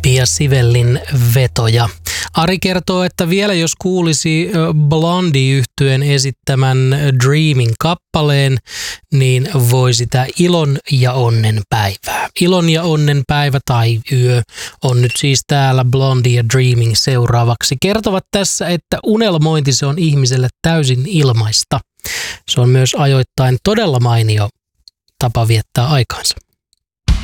Pia Sivellin vetoja. Ari kertoo, että vielä jos kuulisi Blondie-yhtyeen esittämän Dreamin kappaleen, niin voi sitä ilon ja onnen päivää. Ilon ja onnen päivä tai yö on nyt siis täällä Blondie ja Dreaming seuraavaksi. Kertovat tässä, että unelmointi se on ihmiselle täysin ilmaista. Se on myös ajoittain todella mainio tapa viettää aikaansa.